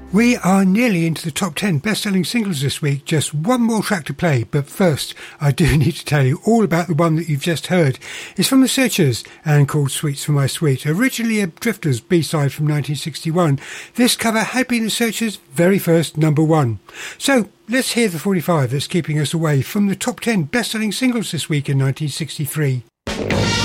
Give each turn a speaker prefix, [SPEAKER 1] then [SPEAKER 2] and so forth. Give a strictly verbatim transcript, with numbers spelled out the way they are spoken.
[SPEAKER 1] We are nearly into the top ten best-selling singles this week. Just one more track to play, but first I do need to tell you all about the one that you've just heard. It's from The Searchers and called Sweets for My Sweet. Originally a Drifters B-side from nineteen sixty-one, this cover had been The Searchers' very first number one. So let's hear the forty-five that's keeping us away from the top ten best-selling singles this week in nineteen sixty-three.